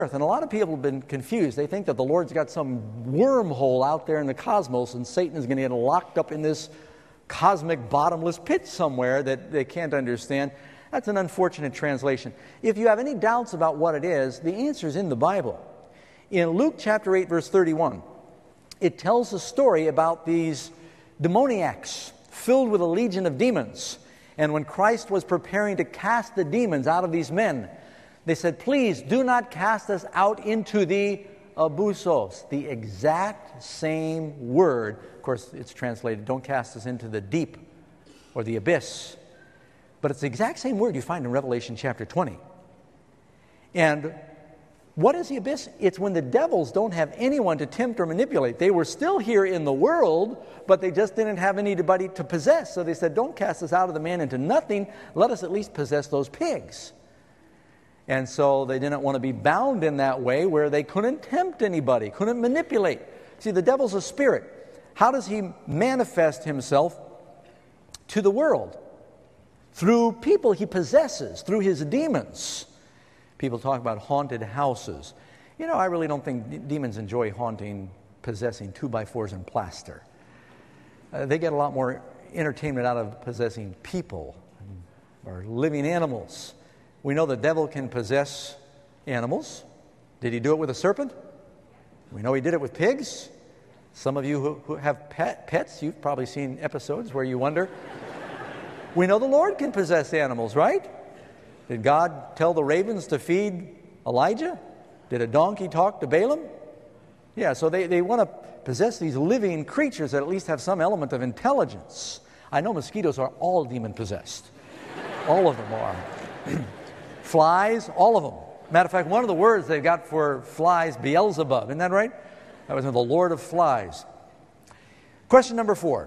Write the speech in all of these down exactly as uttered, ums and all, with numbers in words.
And a lot of people have been confused. They think that the Lord's got some wormhole out there in the cosmos and Satan is going to get locked up in this cosmic bottomless pit somewhere that they can't understand. That's an unfortunate translation. If you have any doubts about what it is, the answer is in the Bible. In Luke chapter eight, verse thirty-one, it tells a story about these demoniacs filled with a legion of demons. And when Christ was preparing to cast the demons out of these men, they said, please do not cast us out into the abusos, the exact same word. Of course, it's translated, don't cast us into the deep or the abyss. But it's the exact same word you find in Revelation chapter twenty. And what is the abyss? It's when the devils don't have anyone to tempt or manipulate. They were still here in the world, but they just didn't have anybody to possess. So they said, don't cast us out of the man into nothing. Let us at least possess those pigs. And so they didn't want to be bound in that way where they couldn't tempt anybody, couldn't manipulate. See, the devil's a spirit. How does he manifest himself to the world? Through people he possesses, through his demons. People talk about haunted houses. You know, I really don't think d- demons enjoy haunting, possessing two-by-fours and plaster. Uh, they get a lot more entertainment out of possessing people or living animals. We know the devil can possess animals. Did he do it with a serpent? We know he did it with pigs. Some of you who, who have pet, pets, you've probably seen episodes where you wonder. We know the Lord can possess animals, right? Did God tell the ravens to feed Elijah? Did a donkey talk to Balaam? Yeah, so they, they want to possess these living creatures that at least have some element of intelligence. I know mosquitoes are all demon-possessed. All of them are. Flies, all of them. Matter of fact, one of the words they've got for flies, Beelzebub. Isn't that right? That was the Lord of Flies. Question number four.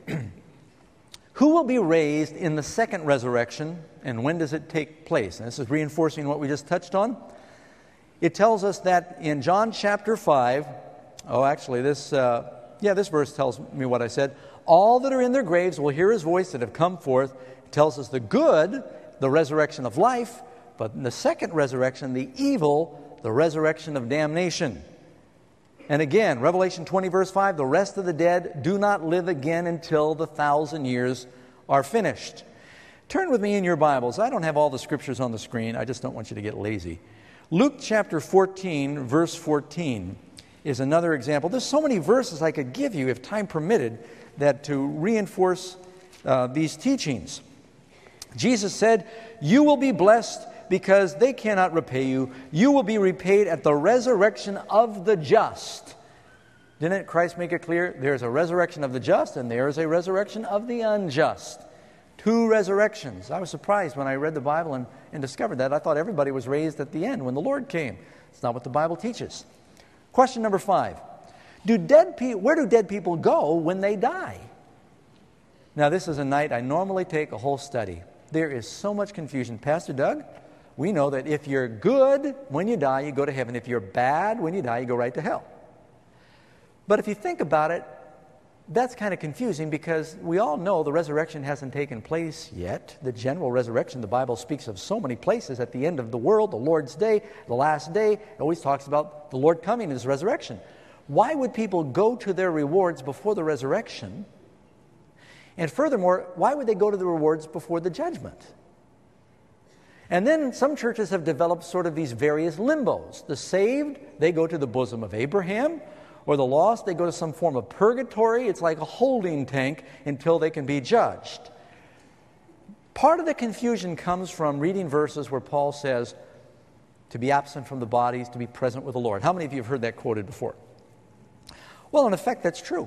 Who will be raised in the second resurrection, and when does it take place? And this is reinforcing what we just touched on. It tells us that in John chapter five, oh, actually, this, uh, yeah, this verse tells me what I said. All that are in their graves will hear his voice that have come forth. It tells us the good, the resurrection of life, but in the second resurrection, the evil, the resurrection of damnation. And again, Revelation twenty, verse five, the rest of the dead do not live again until the thousand years are finished. Turn with me in your Bibles. I don't have all the scriptures on the screen. I just don't want you to get lazy. Luke chapter fourteen, verse fourteen is another example. There's so many verses I could give you, if time permitted, that to reinforce uh, these teachings. Jesus said, you will be blessed because they cannot repay you. You will be repaid at the resurrection of the just. Didn't Christ make it clear? There's a resurrection of the just and there is a resurrection of the unjust. Two resurrections. I was surprised when I read the Bible and, and discovered that. I thought everybody was raised at the end when the Lord came. It's not what the Bible teaches. Question number five. Do dead pe- where do dead people go when they die? Now, this is a night I normally take a whole study. There is so much confusion. Pastor Doug, we know that if you're good when you die, you go to heaven. If you're bad when you die, you go right to hell. But if you think about it, that's kind of confusing because we all know the resurrection hasn't taken place yet. The general resurrection, the Bible speaks of so many places at the end of the world, the Lord's day, the last day. It always talks about the Lord coming and his resurrection. Why would people go to their rewards before the resurrection? And furthermore, why would they go to the rewards before the judgment? And then some churches have developed sort of these various limbos. The saved, they go to the bosom of Abraham, or the lost, they go to some form of purgatory. It's like a holding tank until they can be judged. Part of the confusion comes from reading verses where Paul says, to be absent from the bodies, to be present with the Lord. How many of you have heard that quoted before? Well, in effect, that's true.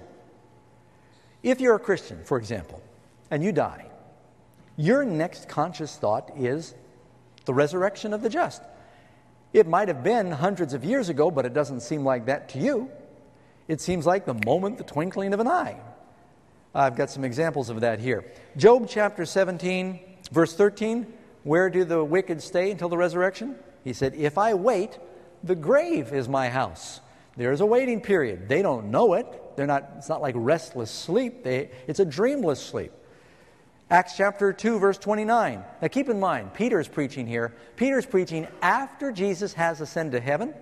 If you're a Christian, for example, and you die, your next conscious thought is the resurrection of the just. It might have been hundreds of years ago, but it doesn't seem like that to you. It seems like the moment, the twinkling of an eye. I've got some examples of that here. Job chapter seventeen, verse thirteen, where do the wicked stay until the resurrection? He said, if I wait, the grave is my house. There is a waiting period. They don't know it. They're not. It's not like restless sleep. They, it's a dreamless sleep. Acts chapter two, verse twenty-nine. Now keep in mind, Peter is preaching here. Peter's preaching after Jesus has ascended to heaven.